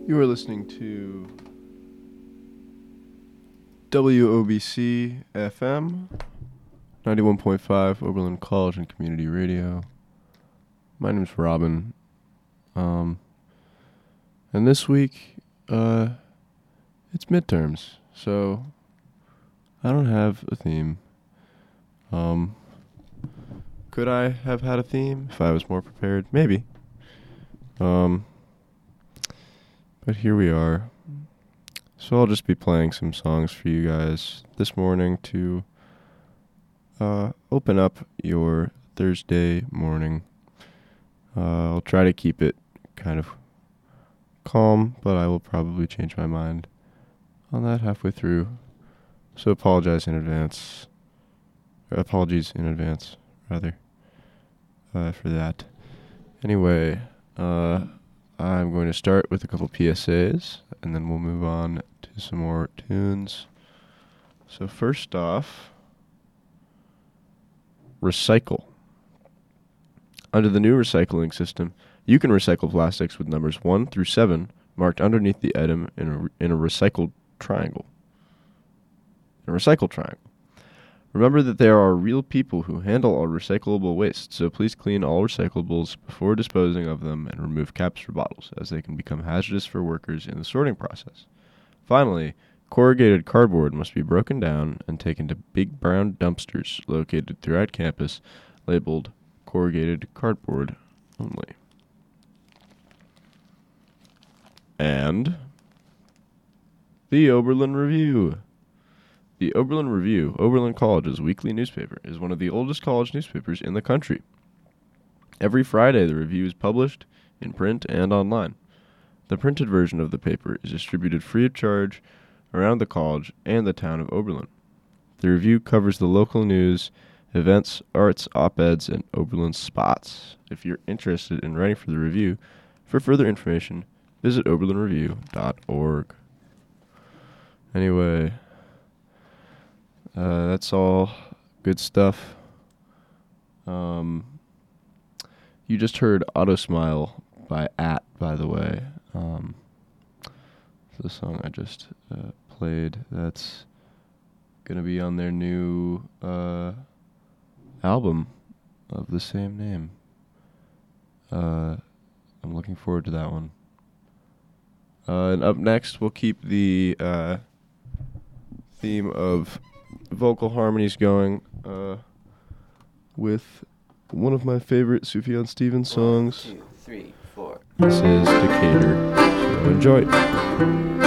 You are listening to WOBC FM, 91.5 Oberlin College and Community Radio. My name is Robin. And this week, it's midterms, so I don't have a theme. Could I have had a theme if I was more prepared? Maybe. But here we are. So I'll just be playing some songs for you guys this morning to open up your Thursday morning. I'll try to keep it kind of calm, but I will probably change my mind on that halfway through. So apologies in advance, for that. Anyway, I'm going to start with a couple PSAs, and then we'll move on to some more tunes. So first off, recycle. Under the new recycling system, you can recycle plastics with numbers 1 through 7 marked underneath the item in a recycled triangle. Remember that there are real people who handle all recyclable waste, so please clean all recyclables before disposing of them and remove caps for bottles, as they can become hazardous for workers in the sorting process. Finally, corrugated cardboard must be broken down and taken to big brown dumpsters located throughout campus, labeled corrugated cardboard only. And the Oberlin Review. The Oberlin Review, Oberlin College's weekly newspaper, is one of the oldest college newspapers in the country. Every Friday, the review is published in print and online. The printed version of the paper is distributed free of charge around the college and the town of Oberlin. The review covers the local news, events, arts, op-eds, and Oberlin spots. If you're interested in writing for the review, for further information, visit oberlinreview.org. Anyway, that's all good stuff. You just heard Auto Smile by by the way. The song I just played, that's gonna be on their new album of the same name. I'm looking forward to that one. And up next, we'll keep the theme of vocal harmonies going with one of my favorite Sufjan Stevens songs. 1, 2, 3, 4. This is Decatur, so enjoy.